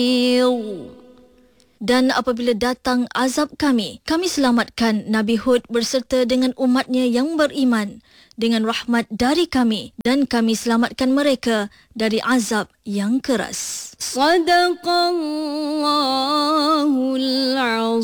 Dan apabila datang azab kami selamatkan Nabi Hud berserta dengan umatnya yang beriman dengan rahmat dari kami, dan kami selamatkan mereka dari azab yang keras. Sadaqallahul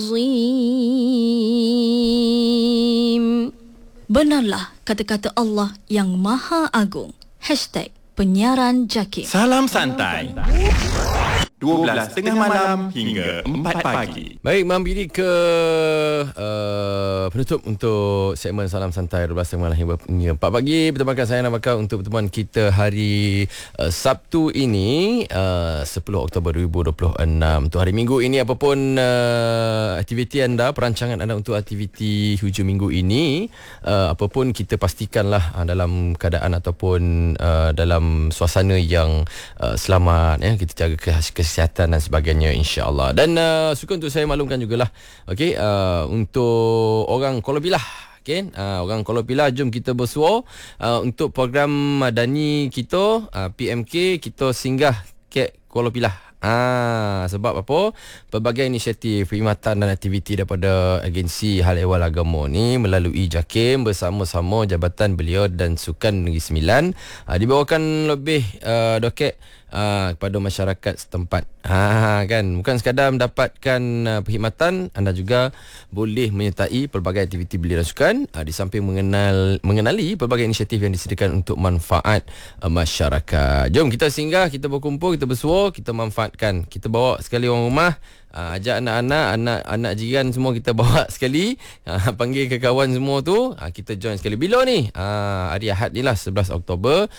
Azim. Benarlah kata-kata Allah yang Maha Agung. #penyiaran Jakim. Salam santai. 12 tengah malam hingga 4 pagi. Baik, mampir ke penutup untuk segmen Salam Santai 12 tengah malam hingga 4 pagi. Pertemuan saya nak bakal untuk pertemuan kita hari Sabtu ini 10 Oktober 2026. Untuk hari Minggu ini, apapun aktiviti anda, perancangan anda untuk aktiviti hujung minggu ini, apapun kita pastikanlah dalam keadaan ataupun dalam suasana yang selamat, ya. Kita jaga kesihatan dan sebagainya, insya-Allah. Dan suka untuk saya maklumkan jugalah, okey, untuk orang Kuala Pilah, okey, orang Kuala Pilah, jom kita bersuara untuk program madani kita, PMK kita singgah ke Kuala Pilah. Sebab apa? Pelbagai inisiatif, perkhidmatan dan aktiviti daripada agensi Hal Ehwal Agama ni melalui Jakim bersama-sama Jabatan Belia dan Sukan Negeri Sembilan dibawakan lebih doket kepada masyarakat setempat. Kan, bukan sekadar mendapatkan perkhidmatan, anda juga boleh menyertai pelbagai aktiviti belia dan sukan, di samping mengenali pelbagai inisiatif yang disediakan untuk manfaat masyarakat. Jom kita singgah, kita berkumpul, kita bersuara, kita manfaatkan. Kita bawa sekali orang rumah, ajak anak-anak jiran semua kita bawa sekali, panggil ke kawan semua tu, kita join sekali. Bila ni? Hari Ahad ni lah, 11 Oktober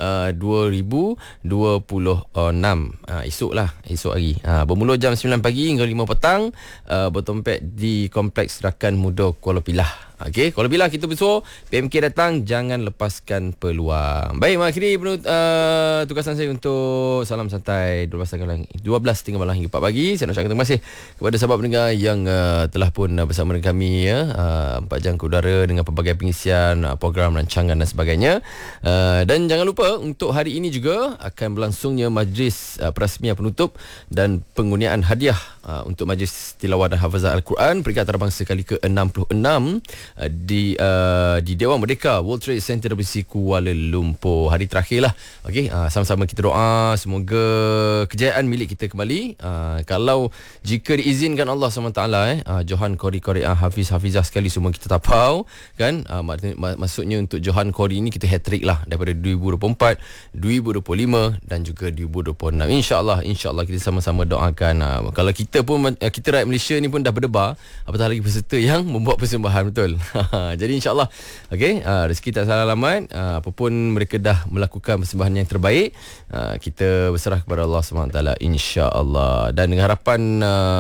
2026. Esok hari. Bermula jam 9 pagi hingga 5 petang, bertompet di Kompleks Rakan Muda Kuala Pilah. Okey, Kuala Pilah kita bersuara, PMK datang, jangan lepaskan peluang. Baik, mengakhiri tugasan saya untuk Salam Santai 12.30 malam hingga 4 pagi. Saya nak ucapkan terima kasih kepada sahabat pendengar yang telah pun bersama dengan kami, 4 jam ke udara dengan pelbagai pengisian program, rancangan dan sebagainya. Dan jangan lupa untuk hari ini juga akan berlangsungnya majlis perasmian penutup dan pengurniaan hadiah untuk majlis tilawah dan hafazah Al-Quran peringkat antarabangsa kali ke-66 di Dewan Merdeka World Trade Center WC Kuala Lumpur. Hari terakhir lah. Okey, sama-sama kita doa semoga kejayaan milik kita kembali. Kalau jika diizinkan Allah SWT, Johan Qori Hafiz-Hafizah sekali semua kita tapau, kan. Maksudnya untuk Johan Qori ini kita hat-trick lah daripada 2024, 2025 dan juga 2026. InsyaAllah kita sama-sama doakan. Kalau kita pun, kita rakyat Malaysia ni pun dah berdebar, apatah lagi peserta yang membuat persembahan, betul. Jadi insyaAllah, okey, rezeki tak salah alamat. Apapun mereka dah melakukan persembahan yang terbaik, kita berserah kepada Allah SWT, insyaAllah. Dan dengan harapan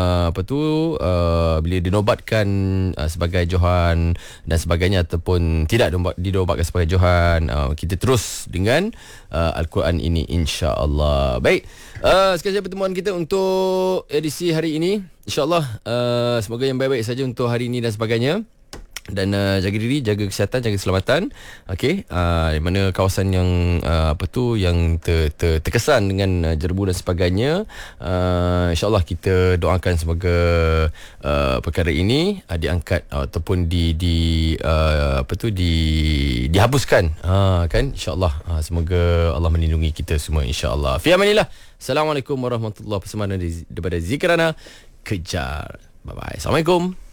bila dinobatkan sebagai Johan dan sebagainya, ataupun tidak dinobatkan sebagai Johan, kita terus dengan Al-Quran ini, insya-Allah. Baik, sekian saja pertemuan kita untuk edisi hari ini. InsyaAllah semoga yang baik-baik saja untuk hari ini dan sebagainya. Dan jaga diri, jaga kesihatan, jaga keselamatan. Okey, di mana kawasan yang yang terkesan dengan jerbu dan sebagainya, insya-Allah kita doakan semoga perkara ini diangkat ataupun dihapuskan, kan, insya-Allah. Semoga Allah melindungi kita semua, insya-Allah. Fi amanillah. Assalamualaikum warahmatullahi wabarakatuh. Bersama daripada Zikrana Kejar. Bye bye. Assalamualaikum.